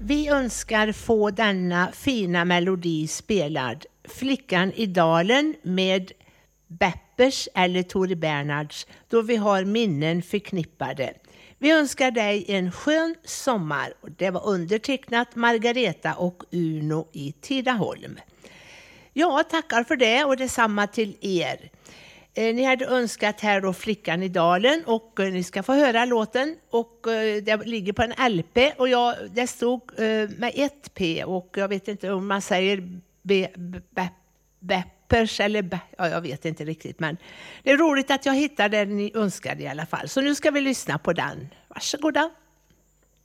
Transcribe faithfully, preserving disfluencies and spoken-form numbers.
vi önskar få denna fina melodi spelad. Flickan i dalen med Beppers eller Tore Bernhards, då vi har minnen förknippade. Vi önskar dig en skön sommar. Och det var undertecknat Margareta och Uno i Tidaholm. Ja, tackar för det och detsamma till er. Eh, ni hade önskat här då Flickan i dalen och eh, ni ska få höra låten och eh, det ligger på en L P och jag, det stod eh, med ett P och jag vet inte om man säger be, be, be, Beppers eller be, ja, jag vet inte riktigt, men det är roligt att jag hittade den ni önskade i alla fall. Så nu ska vi lyssna på den. Varsågoda.